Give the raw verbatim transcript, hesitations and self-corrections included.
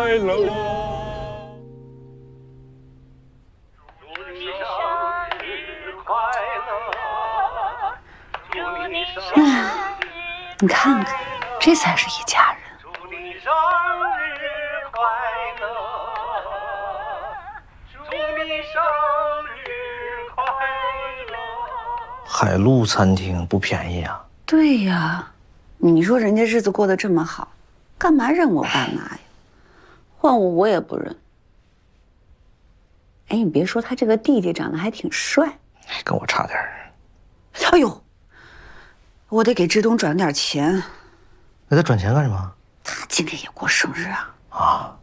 乐。 祝你生日快乐，祝你生日， 你看看，这才是一家人。 祝你生日快乐，祝你生日快乐。 海陆餐厅不便宜啊。 对呀，你说人家日子过得这么好，干嘛认我爸妈呀？换我我也不认。哎，你别说，他这个弟弟长得还挺帅。 跟我差点儿。 哎呦，我得给志东转点钱。 给他转钱干什么？ 他今天也过生日啊。 啊。